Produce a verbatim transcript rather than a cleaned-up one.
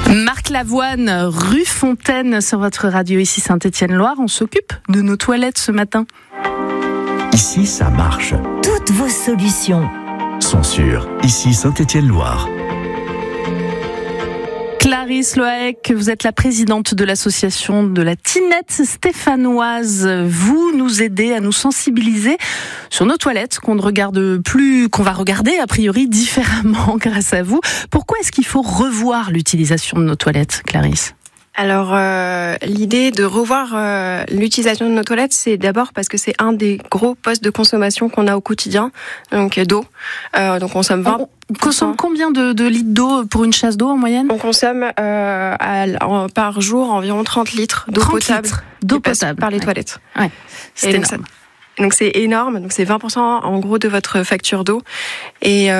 Marc Lavoine, rue Fontaine sur votre radio ici Saint-Étienne-Loire. On s'occupe de nos toilettes ce matin. Ici, ça marche. Toutes vos solutions sont sûres. Ici, Saint-Étienne-Loire. Clarisse Loaec, vous êtes la présidente de l'association de la Tinette stéphanoise. Vous nous aidez à nous sensibiliser sur nos toilettes qu'on ne regarde plus, qu'on va regarder a priori différemment grâce à vous. Pourquoi est-ce qu'il faut revoir l'utilisation de nos toilettes, Clarisse ? Alors, euh, l'idée de revoir euh, l'utilisation de nos toilettes, c'est d'abord parce que c'est un des gros postes de consommation qu'on a au quotidien, donc d'eau. Euh, donc, on consomme vingt. On consomme combien de, de litres d'eau pour une chasse d'eau en moyenne ? On consomme euh, à, en, par jour environ trente litres d'eau potable, litres d'eau potable par les ouais. toilettes. Ouais, c'est Et énorme. Donc, ça, donc c'est énorme. Donc c'est vingt pour cent en gros de votre facture d'eau. Et euh,